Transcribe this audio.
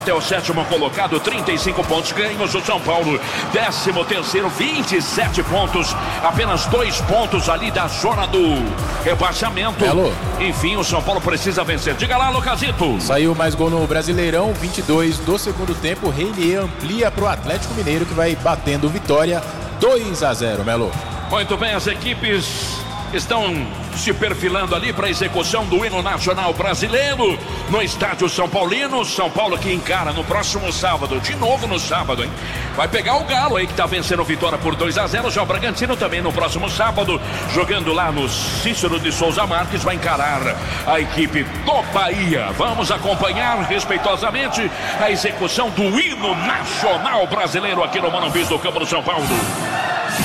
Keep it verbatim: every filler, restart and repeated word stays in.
Até o sétimo colocado, trinta e cinco pontos ganhos. O São Paulo, décimo terceiro, vinte e sete pontos. Apenas dois pontos ali da zona do rebaixamento. Alô. Enfim, o São Paulo precisa vencer. Diga lá, Lucasito. Saiu mais gol no Brasileirão, vinte e dois do segundo tempo. Reinier amplia para o Atlético Mineiro, que vai batendo Vitória dois a zero, Melo. Muito bem, as equipes estão se perfilando ali para a execução do hino nacional brasileiro no estádio São Paulino. São Paulo que encara no próximo sábado, de novo no sábado, hein? Vai pegar o Galo aí que tá vencendo Vitória por dois a zero. Já o Bragantino também no próximo sábado, jogando lá no Cícero de Souza Marques, vai encarar a equipe do Bahia. Vamos acompanhar respeitosamente a execução do hino nacional brasileiro aqui no Morumbi do Campo do São Paulo.